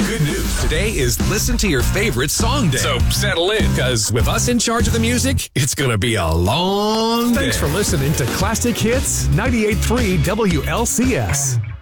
Good news. Today is Listen to Your Favorite Song Day. So settle in, because with us in charge of the music, it's going to be a long day. Thanks for listening to Classic Hits 98.3 WLCS.